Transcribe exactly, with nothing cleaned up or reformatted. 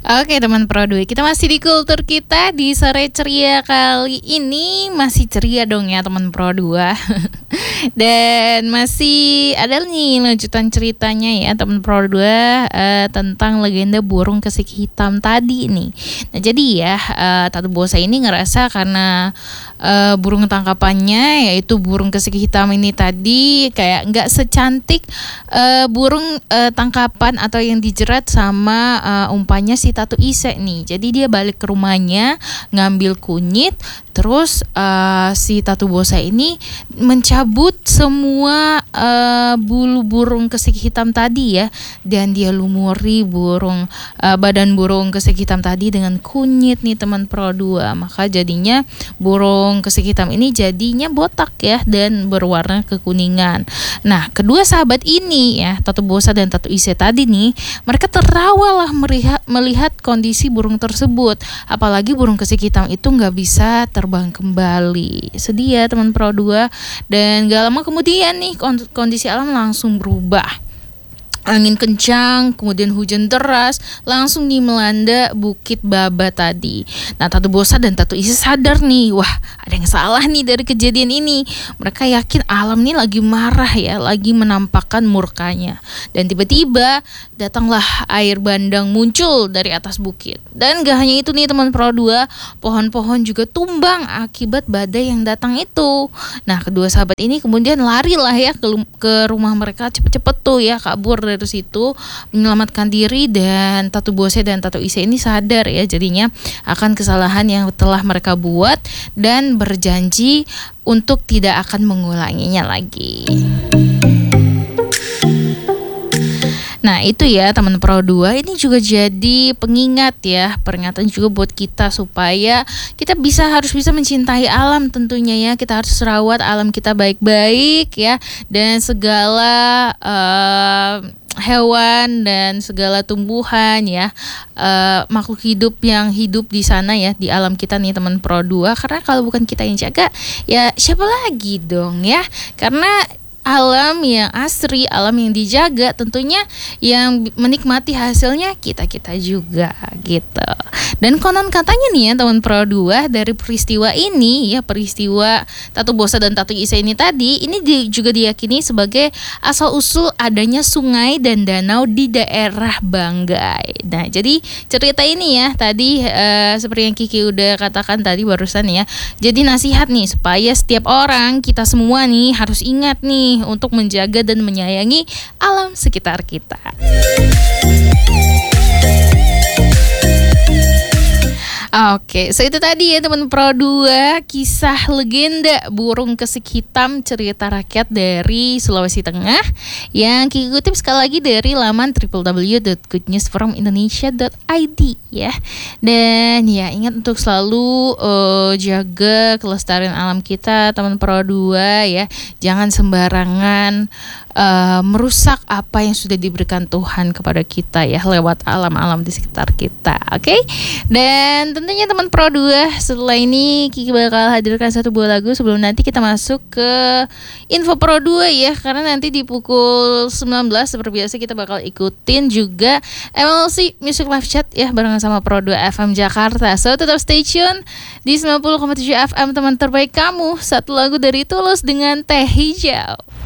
Oke teman Pro dua, kita masih di kultur kita di sore ceria kali ini. Masih ceria dong ya teman Pro dua. Dan masih ada nih lanjutan ceritanya ya teman Pro dua, uh, tentang legenda burung kesik hitam tadi nih. Nah jadi ya uh, Tatu Bosa ini ngerasa karena uh, burung tangkapannya yaitu burung kesik hitam ini tadi kayak nggak secantik uh, burung uh, tangkapan atau yang dijerat sama uh, umpannya si Tatu Ise nih. Jadi dia balik ke rumahnya ngambil kunyit, terus uh, si Tatu Bosa ini mencabut semua uh, bulu burung kesik hitam tadi ya, dan dia lumuri burung uh, badan burung kesik hitam tadi dengan kunyit nih teman Pro dua. Maka jadinya burung kesik hitam ini jadinya botak ya dan berwarna kekuningan. Nah, kedua sahabat ini ya, Tatu Bosa dan Tatu Ise tadi nih, mereka tertawa lah melihat melihat kondisi burung tersebut. Apalagi burung kesik hitam itu nggak bisa terbang kembali. Sedih ya teman Pro dua. Dan gak lama kemudian nih kondisi alam langsung berubah. Angin kencang, kemudian hujan deras, langsung nih melanda Bukit Baba tadi. Nah, Tatu Bosa dan Tatu Ise sadar nih, wah ada yang salah nih dari kejadian ini. Mereka yakin alam nih lagi marah ya, lagi menampakkan murkanya. Dan tiba-tiba datanglah air bandang muncul dari atas bukit. Dan gak hanya itu nih teman Pro dua, pohon-pohon juga tumbang akibat badai yang datang itu. Nah, kedua sahabat ini kemudian lari lah ya ke, ke rumah mereka cepet-cepet tuh ya, kabur dari situ menyelamatkan diri. Dan Tatu Bosa dan Tatu Ise ini sadar ya jadinya akan kesalahan yang telah mereka buat dan berjanji untuk tidak akan mengulanginya lagi. Nah itu ya teman Pro dua, ini juga jadi pengingat ya, peringatan juga buat kita supaya kita bisa harus bisa mencintai alam tentunya ya. Kita harus rawat alam kita baik-baik ya, dan segala uh, hewan dan segala tumbuhan ya, uh, makhluk hidup yang hidup di sana ya, di alam kita nih teman Pro dua. Karena kalau bukan kita yang jaga ya siapa lagi dong ya, karena alam yang asri, alam yang dijaga tentunya yang menikmati hasilnya kita-kita juga gitu. Dan konon katanya nih ya teman Pro dua, dari peristiwa ini ya, peristiwa Tatu Bosa dan Tatu Ise ini tadi, ini di, juga diyakini sebagai asal-usul adanya sungai dan danau di daerah Banggai. Nah jadi cerita ini ya tadi uh, seperti yang Kiki udah katakan tadi barusan ya, jadi nasihat nih supaya setiap orang, kita semua nih harus ingat nih untuk menjaga dan menyayangi alam sekitar kita. Oke, so itu tadi ya teman Pro dua, kisah legenda burung kesik hitam cerita rakyat dari Sulawesi Tengah yang Kiki kutip sekali lagi dari laman w w w dot good news from indonesia dot i d ya. Dan ya ingat untuk selalu uh, jaga kelestarian alam kita teman Pro dua ya. Jangan sembarangan uh, merusak apa yang sudah diberikan Tuhan kepada kita ya lewat alam-alam di sekitar kita. Oke? Okay? Dan tentunya teman Pro dua, setelah ini Kiki bakal hadirkan satu buah lagu sebelum nanti kita masuk ke info Pro dua ya, karena nanti di pukul sembilan belas seperti biasa kita bakal ikutin juga M L C Music Live Chat ya barengan sama Pro dua F M Jakarta. So tetap stay tune di sembilan puluh koma tujuh F M teman terbaik kamu. Satu lagu dari Tulus dengan Teh Hijau.